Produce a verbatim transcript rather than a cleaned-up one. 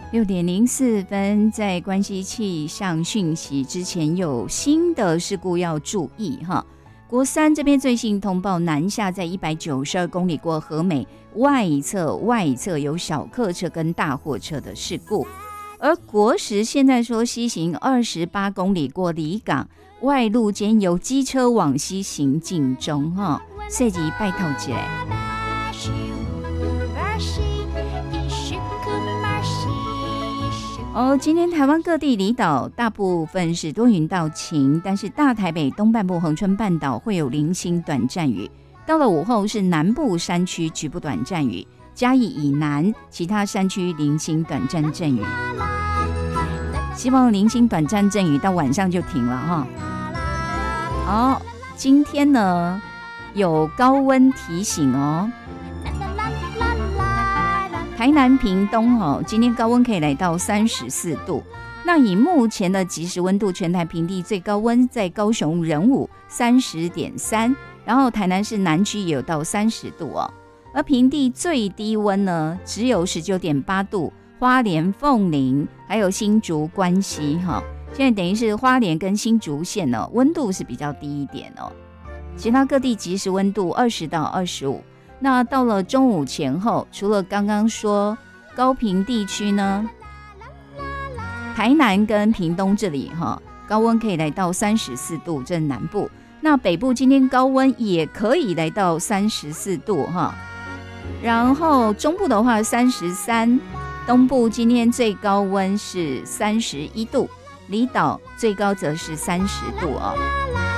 六点零四分，在关系器上讯息之前有新的事故要注意哈。国三这边最新通报，南下在一百九十二公里过和美外侧，外侧有小客车跟大货车的事故。而国十现在说西行二十八公里过离港，外路间有机车往西行进中哈，设计拜托起来。哦，今天台湾各地离岛大部分是多云到晴，但是大台北东半部恒春半岛会有零星短暂雨。到了午后是南部山区局部短暂雨，嘉义以南其他山区零星短暂阵雨。希望零星短暂阵雨到晚上就停了哈。好，今天呢有高温提醒哦。台南屏东哦，今天高温可以来到三十四度。那以目前的即时温度，全台平地最高温在高雄仁武三十点三，然后台南市南区也有到三十度哦。而平地最低温呢，只有十九点八度，花莲凤林还有新竹关西哈，现在等于是花莲跟新竹县呢温度是比较低一点哦。其他各地即时温度二十到二十五。那到了中午前后，除了刚刚说高屏地区呢，台南跟屏东这里哈，高温可以来到三十四度，这南部。那北部今天高温也可以来到三十四度哈，然后中部的话三十三，东部今天最高温是三十一度，离岛最高则是三十度哦。